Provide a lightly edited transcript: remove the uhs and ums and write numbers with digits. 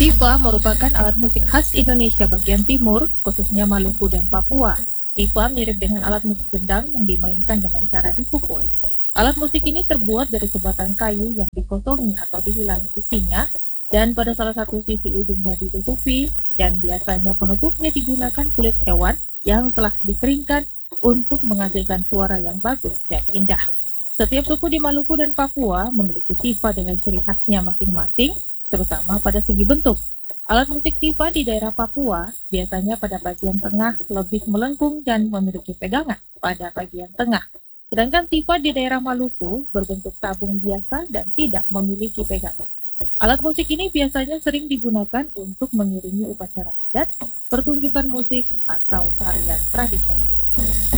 Tipa merupakan alat musik khas Indonesia bagian timur, khususnya Maluku dan Papua. Tipa mirip dengan alat musik gendang yang dimainkan dengan cara dipukul. Alat musik ini terbuat dari sebatang kayu yang dikosongi atau dihilangi isinya, dan pada salah satu sisi ujungnya ditutupi, dan biasanya penutupnya digunakan kulit hewan yang telah dikeringkan untuk menghasilkan suara yang bagus dan indah. Setiap suku di Maluku dan Papua memiliki tipa dengan ciri khasnya masing-masing, terutama pada segi bentuk. Alat musik tipa di daerah Papua biasanya pada bagian tengah lebih melengkung dan memiliki pegangan pada bagian tengah. Sedangkan tipa di daerah Maluku berbentuk tabung biasa dan tidak memiliki pegangan. Alat musik ini biasanya sering digunakan untuk mengiringi upacara adat, pertunjukan musik, atau tarian tradisional.